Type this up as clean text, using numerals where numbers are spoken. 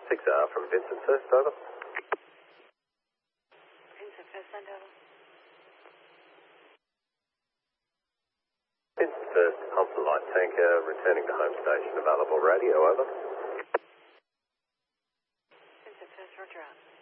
6R from Vincent First, over. Vincent First, send over. Vincent First, Humber Light Tanker, returning to home station, available radio, over. Vincent First, roger out.